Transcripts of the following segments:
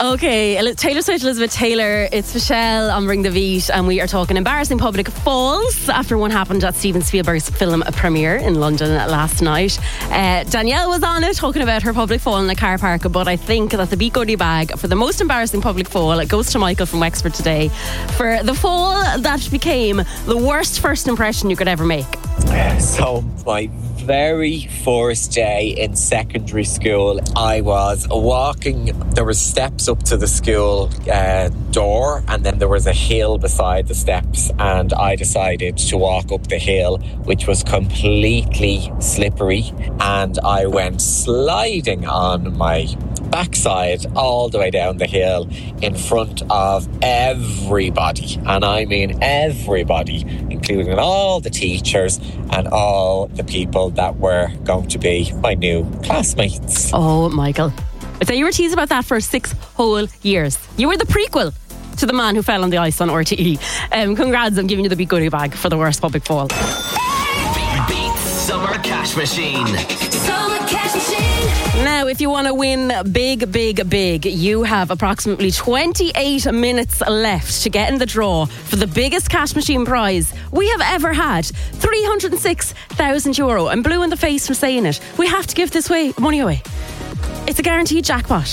Okay, Taylor Swift, Elizabeth Taylor, it's Michelle on Ring the Beat, and we are talking embarrassing public falls after one happened at Steven Spielberg's film premiere in London last night. Danielle was on it talking about her public fall in a car park, but I think that the Beat Goodie bag for the most embarrassing public fall, it goes to Michael from Wexford today for the fall that became the worst first impression you could ever make. So my very first day in secondary school, I was walking. There were steps up to the school door, and then there was a hill beside the steps, and I decided to walk up the hill, which was completely slippery, and I went sliding on my backside all the way down the hill in front of everybody, and I mean everybody, including all the teachers and all the people that were going to be my new classmates. Oh, Michael, I thought you were teased about that for 6 whole years. You were the prequel to the man who fell on the ice on RTE. Congrats, I'm giving you the Beat Goodie bag for the worst public fall. Beat Summer Cash Machine. Summer Cash Machine. Now, if you want to win big, you have approximately 28 minutes left to get in the draw for the biggest cash machine prize we have ever had. €306,000. I'm blue in the face from saying it. We have to give this money away. It's a guaranteed jackpot.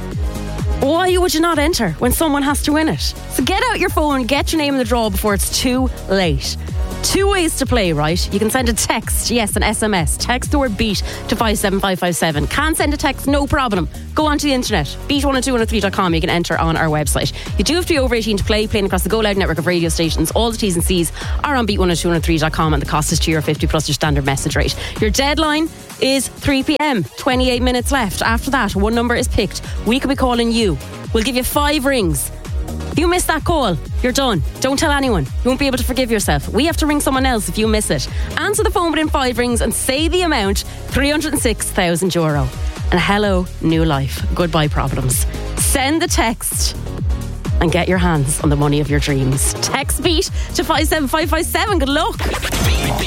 Why would you not enter when someone has to win it? So get out your phone, get your name in the draw before it's too late. 2 ways to play, right? You can send a text, yes, an SMS. Text the word BEAT to 57557. Can't send a text, no problem. Go onto the internet, beat102103.com. You can enter on our website. You do have to be over 18 to play, playing across the Go Loud network of radio stations. All the T's and C's are on beat102103.com, and the cost is €2.50 plus your standard message rate. Your deadline is 3 p.m. 28 minutes left. After that, one number is picked. We could be calling you. We'll give you 5 rings. If you miss that call, you're done. Don't tell anyone. You won't be able to forgive yourself. We have to ring someone else if you miss it. Answer the phone within 5 rings and say the amount, €306,000. And hello, new life. Goodbye, problems. Send the text and get your hands on the money of your dreams. Text BEAT to 57557. Good luck.